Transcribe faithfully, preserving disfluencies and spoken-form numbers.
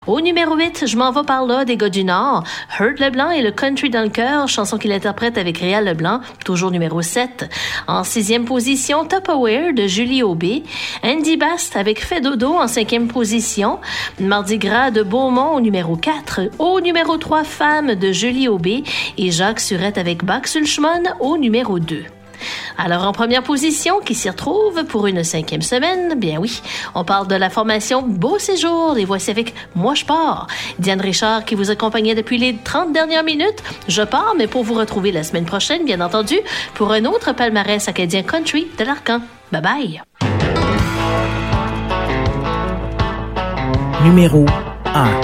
Au numéro huit, je m'en vais par là, des gars du Nord. Hurt Leblanc et le Country dans le cœur, chanson qu'il interprète avec Réal Leblanc, toujours numéro sept. En sixième position, Tupperware de Julie Aubé. Andy Bast avec Fait dodo en cinquième position. Mardi Gras de Beaumont au numéro quatre. Au numéro trois, Femme de Julie Aubé. Et Jacques Surette avec Bach sur le chemin au numéro deux. Alors, en première position, qui s'y retrouve pour une cinquième semaine, bien oui, on parle de la formation Beau Séjour. Les voici avec Moi je pars. Diane Richard qui vous accompagnait depuis les trente dernières minutes. Je pars, mais pour vous retrouver la semaine prochaine, bien entendu, pour un autre palmarès acadien country de l'Arcan. Bye bye. Numéro un.